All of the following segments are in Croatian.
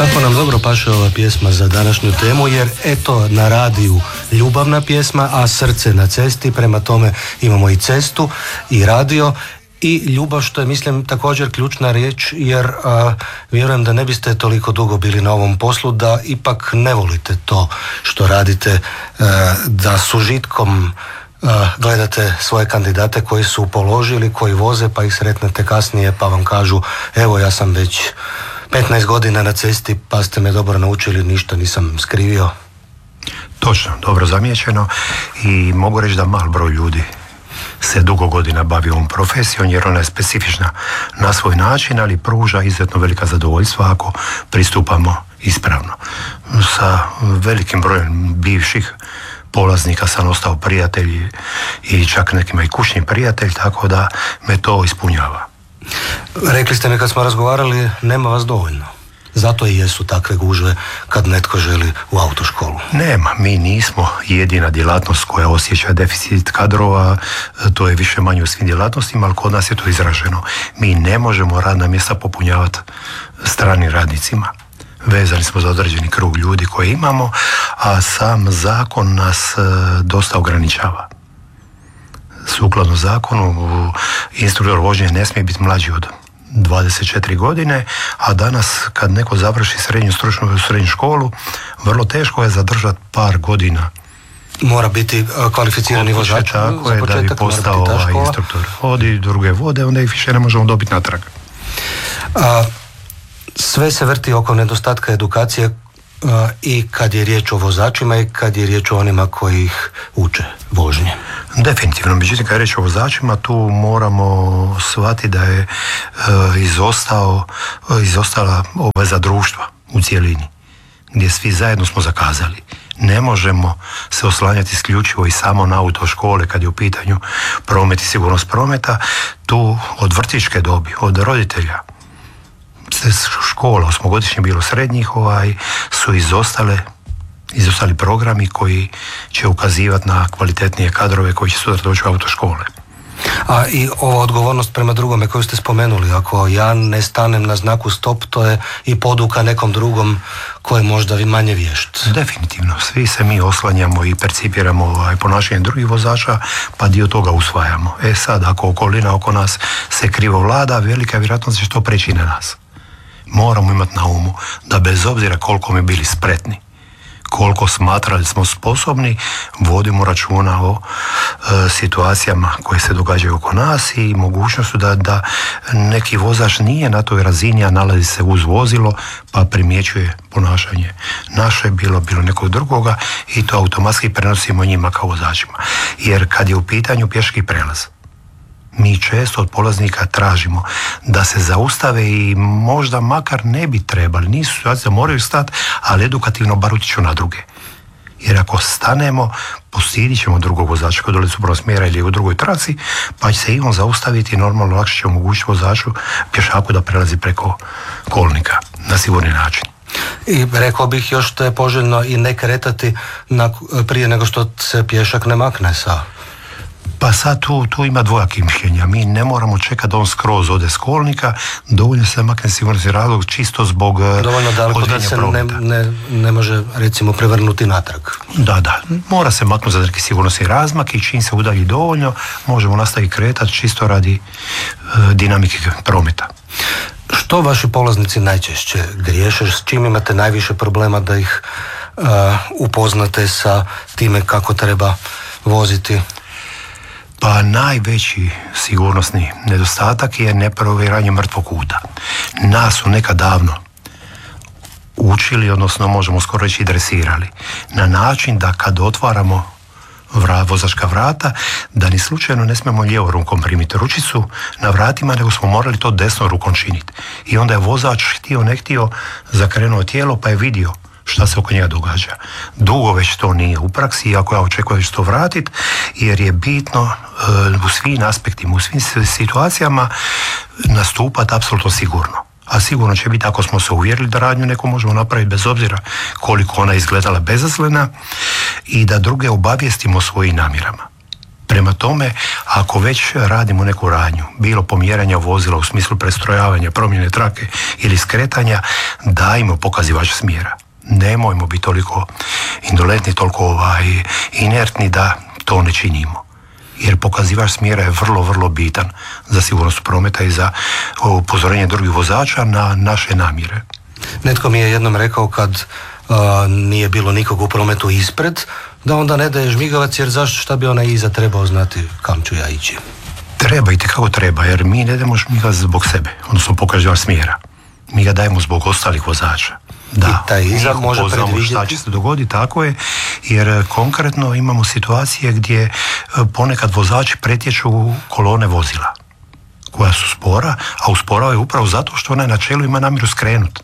Kako nam dobro paše ova pjesma za današnju temu, jer eto na radiju ljubavna pjesma, a srce na cesti, prema tome imamo i cestu i radio i ljubav, što je mislim također ključna riječ, jer vjerujem da ne biste toliko dugo bili na ovom poslu da ipak ne volite to što radite, da s užitkom gledate svoje kandidate koji su položili, koji voze, pa ih sretnete kasnije pa vam kažu evo ja sam već 15 godina na cesti pa ste me dobro naučili, ništa nisam skrivio. Točno, dobro zamijećeno i mogu reći da mal broj ljudi se dugo godina bavi ovom profesijom jer ona je specifična na svoj način, ali pruža izuzetno velika zadovoljstva ako pristupamo ispravno. Sa velikim brojem bivših polaznika sam ostao prijatelj i čak nekima i kućni prijatelj, tako da me to ispunjava. Rekli ste mi kad smo razgovarali, nema vas dovoljno. Zato i jesu takve gužve kad netko želi u autoškolu. Nema, mi nismo jedina djelatnost koja osjeća deficit kadrova, to je više manje u svim djelatnostima, ali kod nas je to izraženo. Mi ne možemo radna mjesta popunjavati stranim radnicima. Vezani smo za određeni krug ljudi koje imamo, a sam zakon nas dosta ograničava. Sukladno zakonu, instruktor vožnje ne smije biti mlađi od 24 godine, a danas kad neko završi srednju školu, vrlo teško je zadržati par godina. Mora biti kvalificirani vozač. Tako je, da bi postao instruktor. Odi druge vode, onda ih više ne možemo dobiti natrag. Sve se vrti oko nedostatka edukacije i kad je riječ o vozačima i kad je riječ o onima koji ih uče vožnje. Definitivno, međutim kad je riječ o vozačima tu moramo shvatiti da je izostala obveza društva u cjelini, gdje svi zajedno smo zakazali. Ne možemo se oslanjati isključivo i samo na autoškole kad je u pitanju promet i sigurnost prometa. Tu od vrtićke dobi, od roditelja, škola, osmogodišnje bilo srednjih, su izostali programi koji će ukazivati na kvalitetnije kadrove koji će sutra doći u autoškole. A i ova odgovornost prema drugome koju ste spomenuli, ako ja ne stanem na znaku stop, to je i poduka nekom drugom ko je možda manje vješt. Definitivno, svi se mi oslanjamo i percipiramo ponašanje drugih vozača, pa dio toga usvajamo. Sad, ako okolina oko nas se krivo vlada, velika je vjerojatnost će to preći na nas. Moramo imati na umu da bez obzira koliko mi bili spretni, koliko smatrali smo sposobni, vodimo računa o situacijama koje se događaju oko nas i mogućnostu da neki vozač nije na toj razini, a nalazi se uz vozilo pa primjećuje ponašanje naše, bilo nekog drugoga i to automatski prenosimo njima kao vozačima. Jer kad je u pitanju pješki prelaz, mi često od polaznika tražimo da se zaustave i možda makar ne bi trebali, nisu situacije da moraju stati, ali edukativno bar utječu na druge. Jer ako stanemo, postidit ćemo drugog vozača koji dolazi suprotnog smjera ili u drugoj traci, pa će se i on zaustaviti i normalno lakše će omogućiti vozaču pješaku da prelazi preko kolnika na sigurni način. I rekao bih još da je poželjno i ne kretati prije nego što se pješak ne makne sa... Pa sad tu ima dvojakih mišljenja. Mi ne moramo čekati da on skroz ode s kolnika, dovoljno se makne sigurnosni razlog čisto zbog dovoljno daleko da se ne može recimo prevrnuti natrag. Da. Mora se maknuti za neki sigurnosni razmak i čim se udalji dovoljno, možemo nastaviti kretati čisto radi dinamike prometa. Što vaši polaznici najčešće griješe? S čim imate najviše problema da ih upoznate sa time kako treba voziti? Pa najveći sigurnosni nedostatak je neprovjeranje mrtvog kuta. Nas su nekad davno učili, odnosno možemo skoro reći dresirali, na način da kad otvaramo vozačka vrata, da ni slučajno ne smijemo lijevom rukom primiti ručicu na vratima, nego smo morali to desnom rukom činiti. I onda je vozač htio ne htio zakrenuo tijelo pa je vidio šta se oko njega događa. Dugo već to nije u praksi, iako ja očekujem da će to vratiti, jer je bitno u svim aspektima, u svim situacijama nastupati apsolutno sigurno. A sigurno će biti ako smo se uvjerili da radnju neku možemo napraviti bez obzira koliko ona izgledala bezazlena i da druge obavijestimo o svojim namjerama. Prema tome, ako već radimo neku radnju, bilo pomjeranja vozila u smislu prestrojavanja, promjene trake ili skretanja, dajmo pokazivač smjera. Nemojmo biti toliko indolentni, toliko inertni da to ne činimo. Jer pokazivač smjera je vrlo, vrlo bitan za sigurnost prometa i za upozorenje drugih vozača na naše namjere. Netko mi je jednom rekao kad nije bilo nikog u prometu ispred, da onda ne daje žmigavac, jer zašto, šta bi ona iza trebao znati kam ću ja ići? Treba, itekako treba, jer mi ne dajemo žmigavac zbog sebe, odnosno pokazivač smjera. Mi ga dajemo zbog ostalih vozača. Da, i taj iza može predvidjeti šta će se dogoditi, tako je, jer konkretno imamo situacije gdje ponekad vozači pretječu kolone vozila koja su spora, a usporavaju upravo zato što ona na čelu ima namjeru skrenuti.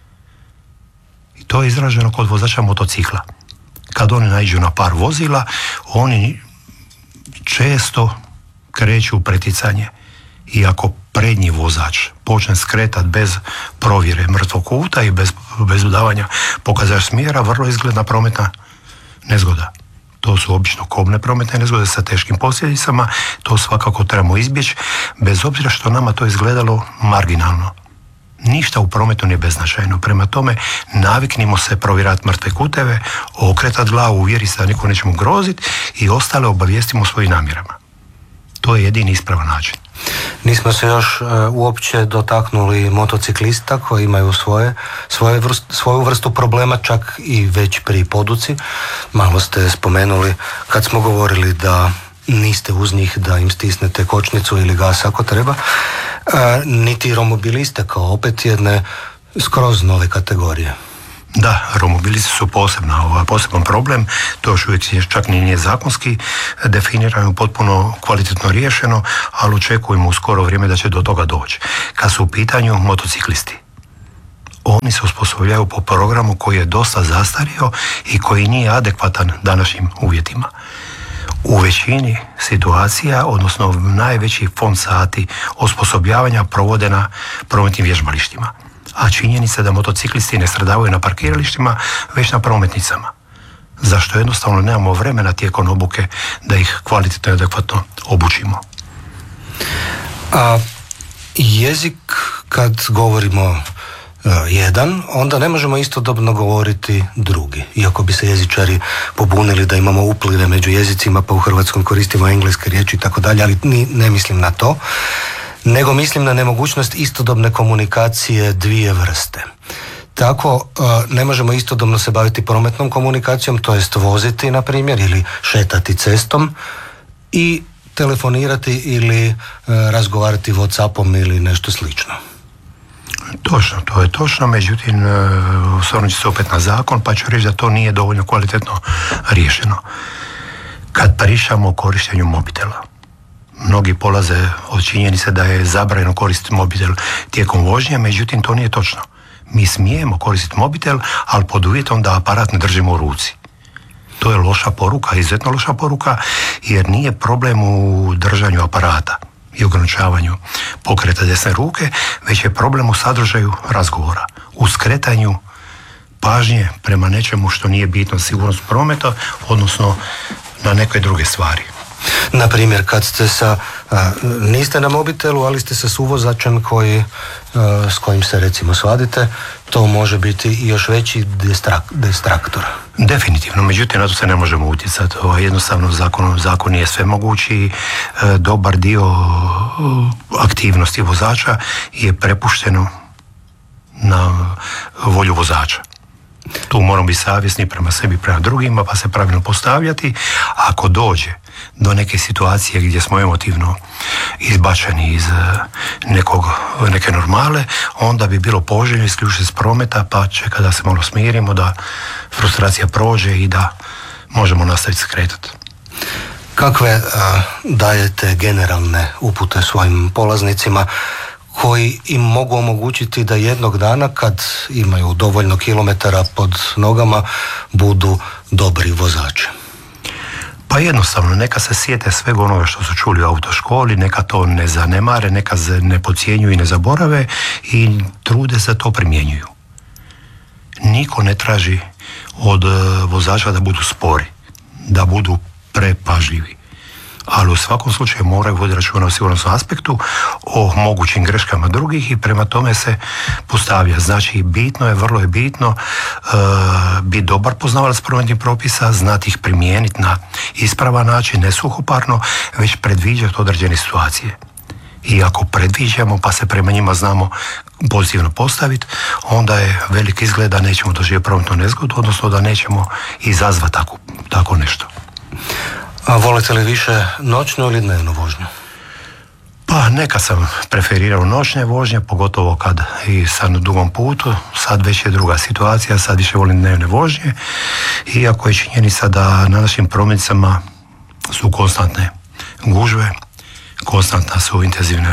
I to je izraženo kod vozača motocikla. Kad oni naiđu na par vozila, oni često kreću u preticanje. I ako prednji vozač počne skretati bez provjere mrtvog kuta i bez udavanja pokazač smjera, vrlo izgledna prometna nezgoda. To su obično kobne prometne nezgode sa teškim posljedicama, to svakako trebamo izbjeći, bez obzira što nama to izgledalo marginalno. Ništa u prometu nije beznačajno, prema tome naviknimo se provjerati mrtve kuteve, okretati glavu, uvjeri se da niko nećemo groziti i ostale obavijestimo svojim namjerama. To je jedini ispravan način. Nismo se još uopće dotaknuli motociklista koji imaju svoju vrstu problema, čak i već pri poduci. Malo ste spomenuli kad smo govorili da niste uz njih, da im stisnete kočnicu ili gas ako treba, niti romobiliste kao opet jedne skroz nove kategorije. Da, romobilisti su poseban problem, to još uvijek čak nije zakonski definirano, potpuno kvalitetno riješeno, ali očekujemo u skoro vrijeme da će do toga doći. Kad su u pitanju motociklisti, oni se osposobljavaju po programu koji je dosta zastario i koji nije adekvatan današnjim uvjetima. U većini situacija, odnosno najveći fond sati osposobljavanja provode na prometnim vježbalištima. A činjenica je da motociklisti ne stradavaju na parkiralištima, već na prometnicama. Zašto jednostavno nemamo vremena tijekom obuke da ih kvalitetno i adekvatno obučimo. A jezik, kad govorimo jedan, onda ne možemo istodobno govoriti drugi. Iako bi se jezičari pobunili da imamo uplive među jezicima, pa u hrvatskom koristimo engleske riječi i tako dalje, ali ne mislim na to, nego mislim na nemogućnost istodobne komunikacije dvije vrste. Tako ne možemo istodobno se baviti prometnom komunikacijom, to jest voziti, na primjer, ili šetati cestom i telefonirati ili razgovarati WhatsAppom ili nešto slično. Točno, to je točno, međutim, osvrnut ću se opet na zakon, pa ću reći da to nije dovoljno kvalitetno riješeno. Kad pričamo o korištenju mobitela, mnogi polaze od činjenice da je zabranjeno koristiti mobitel tijekom vožnje, međutim to nije točno. Mi smijemo koristiti mobitel, ali pod uvjetom da aparat ne držimo u ruci. To je loša poruka, izuzetno loša poruka, jer nije problem u držanju aparata i ograničavanju pokreta desne ruke, već je problem u sadržaju razgovora, u skretanju pažnje prema nečemu što nije bitno za sigurnost prometa, odnosno na neke druge stvari. Na primjer, kad ste niste na mobitelu, ali ste sa suvozačem s kojim se recimo svadite, to može biti i još veći distraktor. Definitivno, međutim na to se ne možemo utjecati. Jednostavno zakon je sve mogući, dobar dio aktivnosti vozača je prepušteno na volju vozača. Tu moramo biti savjesni prema sebi, prema drugima, pa se pravilno postavljati. Ako dođe do neke situacije gdje smo emotivno izbačeni iz neke normale, onda bi bilo poželjno isključiti s prometa, pa čeka da se malo smirimo, da frustracija prođe i da možemo nastaviti skretati. Kakve dajete generalne upute svojim polaznicima koji im mogu omogućiti da jednog dana, kad imaju dovoljno kilometara pod nogama, budu dobri vozači? Pa jednostavno, neka se sjete svega onoga što su čuli u autoškoli, neka to ne zanemare, neka se ne podcjenjuju i ne zaborave i trude se to primjenjuju. Niko ne traži od vozača da budu spori, da budu prepažljivi. ali u svakom slučaju moraju voditi računa o sigurnosnom aspektu, o mogućim greškama drugih i prema tome se postavlja. Znači, vrlo je bitno biti dobar poznavalac prometnih propisa, znati ih primijeniti na ispravan način, ne suhoparno, već predviđati određene situacije. I ako predviđamo pa se prema njima znamo pozitivno postaviti, onda je velik izgled da nećemo doživjeti prometnu nezgodu, odnosno da nećemo izazvati tako nešto. A volite li više noćnu ili dnevnu vožnju? Pa nekad sam preferirao noćne vožnje, pogotovo kad i sad na dugom putu, sad već je druga situacija, sad više volim dnevne vožnje, iako je činjenica da na našim prometnicama su konstantne gužve, konstantna su intenzivne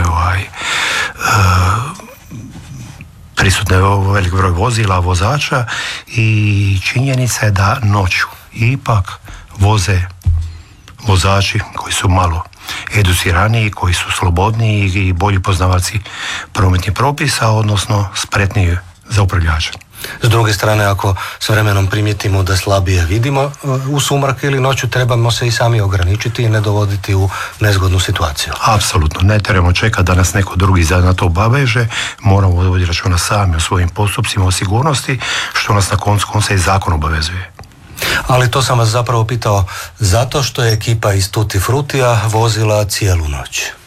prisutne velik broj vozila, vozača i činjenica je da noću ipak voze vozači koji su malo educiraniji, koji su slobodniji i bolji poznavaci prometnih propisa, odnosno spretniji za upravljača. S druge strane, ako s vremenom primijetimo da slabije vidimo u sumrak ili noću, trebamo se i sami ograničiti i ne dovoditi u nezgodnu situaciju. Apsolutno, ne trebamo čekati da nas neko drugi na to obaveže, moramo voditi računa sami o svojim postupcima, o sigurnosti, što nas na koncu konca i zakon obavezuje. Ali to sam vas zapravo pitao zato što je ekipa iz Tutti Fruttija vozila cijelu noć.